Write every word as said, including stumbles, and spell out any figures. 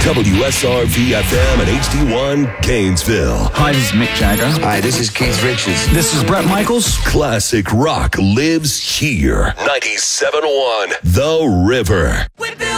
W S R V F M and H D one Gainesville. Hi, this is Mick Jagger. Hi, this is Keith Richards. This is Bret Michaels. Classic rock lives here. ninety-seven point one The River. We built